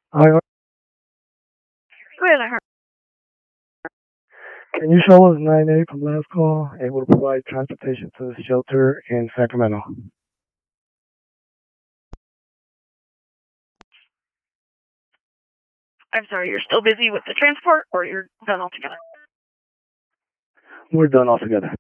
Hi, Good, I heard. can you show us 9A from last call and will provide transportation to the shelter in Sacramento? I'm sorry, you're still busy with the transport or you're done altogether? We're done altogether.